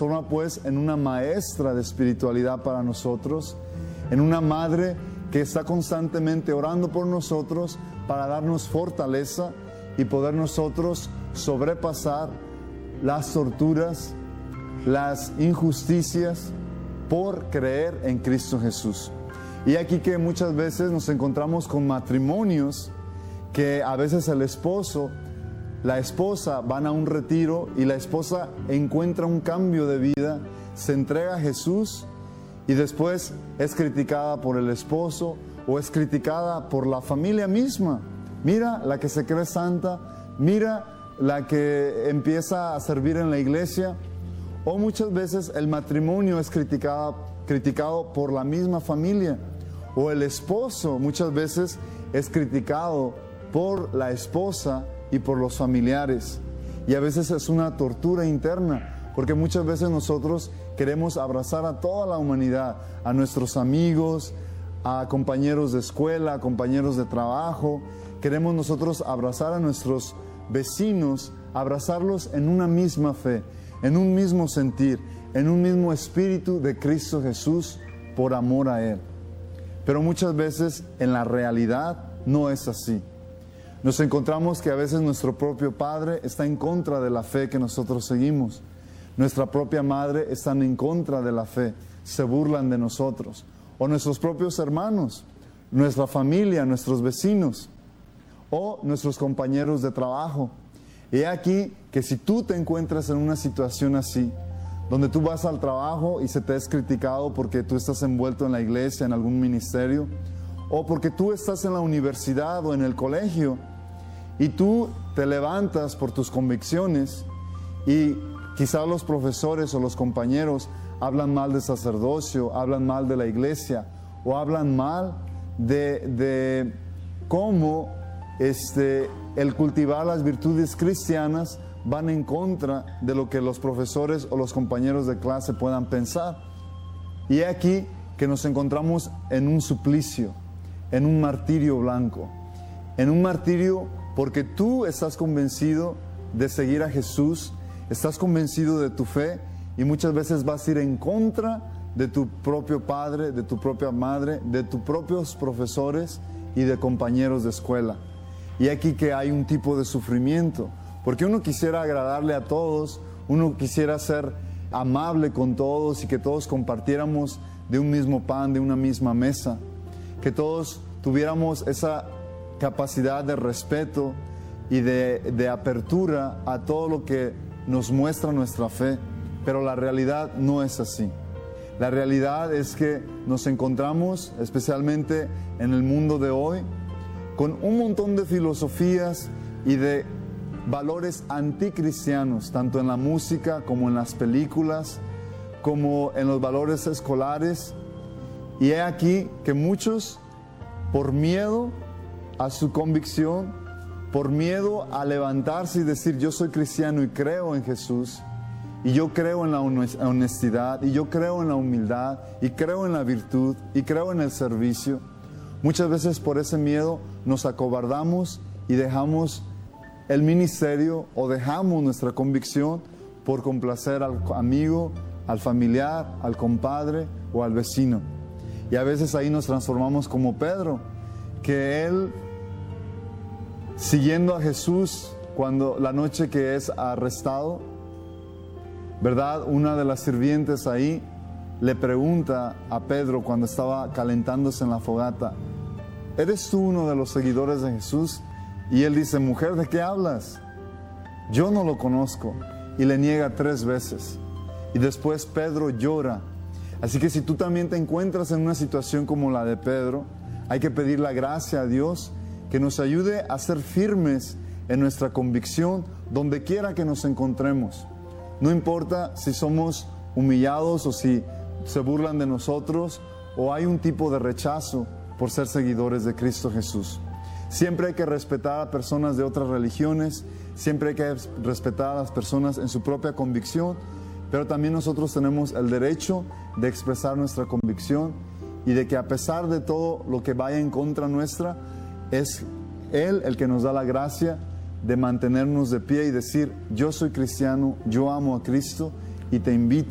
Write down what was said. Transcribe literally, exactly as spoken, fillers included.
transforma pues en una maestra de espiritualidad para nosotros, en una madre que está constantemente orando por nosotros para darnos fortaleza y poder nosotros sobrepasar las torturas, las injusticias por creer en Cristo Jesús. Y aquí que muchas veces nos encontramos con matrimonios que a veces el esposo, la esposa van a un retiro y la esposa encuentra un cambio de vida, se entrega a Jesús y después es criticada por el esposo o es criticada por la familia misma. Mira la que se cree santa, mira la que empieza a servir en la iglesia. O muchas veces el matrimonio es criticado, criticado por la misma familia. O el esposo muchas veces es criticado por la esposa y por los familiares. Y a veces es una tortura interna, porque muchas veces nosotros queremos abrazar a toda la humanidad, a nuestros amigos, a compañeros de escuela, a compañeros de trabajo. Queremos nosotros abrazar a nuestros vecinos, abrazarlos en una misma fe, en un mismo sentir, en un mismo espíritu de Cristo Jesús, por amor a Él. Pero muchas veces en la realidad no es así. Nos encontramos que a veces nuestro propio padre está en contra de la fe que nosotros seguimos. Nuestra propia madre está en contra de la fe, se burlan de nosotros. O nuestros propios hermanos, nuestra familia, nuestros vecinos, o nuestros compañeros de trabajo. Y aquí que si tú te encuentras en una situación así, donde tú vas al trabajo y se te es criticado porque tú estás envuelto en la iglesia, en algún ministerio, o porque tú estás en la universidad o en el colegio, y tú te levantas por tus convicciones, y quizás los profesores o los compañeros hablan mal del sacerdocio, hablan mal de la iglesia, o hablan mal de, de cómo este, el cultivar las virtudes cristianas van en contra de lo que los profesores o los compañeros de clase puedan pensar. Y es aquí que nos encontramos en un suplicio, en un martirio blanco, en un martirio porque tú estás convencido de seguir a Jesús, estás convencido de tu fe y muchas veces vas a ir en contra de tu propio padre, de tu propia madre, de tus propios profesores y de compañeros de escuela. Y aquí que hay un tipo de sufrimiento, porque uno quisiera agradarle a todos, uno quisiera ser amable con todos y que todos compartiéramos de un mismo pan, de una misma mesa, que todos tuviéramos esa capacidad de respeto y de, de apertura a todo lo que nos muestra nuestra fe, pero la realidad no es así. La realidad es que nos encontramos, especialmente en el mundo de hoy, con un montón de filosofías y de valores anticristianos, tanto en la música como en las películas, como en los valores escolares. Y he aquí que muchos, por miedo a su convicción, por miedo a levantarse y decir yo soy cristiano y creo en Jesús, y yo creo en la honestidad, y yo creo en la humildad, y creo en la virtud, y creo en el servicio, muchas veces por ese miedo nos acobardamos y dejamos el ministerio o dejamos nuestra convicción por complacer al amigo, al familiar, al compadre o al vecino. Y a veces ahí nos transformamos como Pedro, que él, siguiendo a Jesús, cuando la noche que es arrestado, ¿verdad? Una de las sirvientes ahí le pregunta a Pedro cuando estaba calentándose en la fogata, ¿eres tú uno de los seguidores de Jesús? Y él dice, mujer, ¿de qué hablas? Yo no lo conozco. Y le niega tres veces. Y después Pedro llora. Así que si tú también te encuentras en una situación como la de Pedro, hay que pedir la gracia a Dios que nos ayude a ser firmes en nuestra convicción donde quiera que nos encontremos. No importa si somos humillados o si se burlan de nosotros o hay un tipo de rechazo por ser seguidores de Cristo Jesús. Siempre hay que respetar a personas de otras religiones, siempre hay que respetar a las personas en su propia convicción, pero también nosotros tenemos el derecho de expresar nuestra convicción y de que a pesar de todo lo que vaya en contra nuestra, es Él el que nos da la gracia de mantenernos de pie y decir, yo soy cristiano, yo amo a Cristo y te invito